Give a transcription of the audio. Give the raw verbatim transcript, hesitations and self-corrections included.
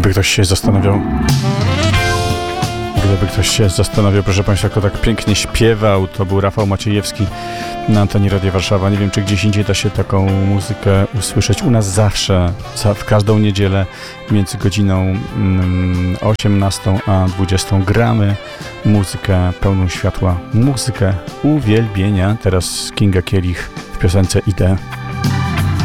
Gdyby ktoś się zastanawiał, gdyby ktoś się zastanawiał, proszę Państwa, kto tak pięknie śpiewał, to był Rafał Maciejewski na antenie Radia Warszawa. Nie wiem, czy gdzieś indziej da się taką muzykę usłyszeć. U nas zawsze, w każdą niedzielę między godziną osiemnastą a dwudziestą gramy muzykę pełną światła, muzykę uwielbienia. Teraz Kinga Kielich w piosence Idę.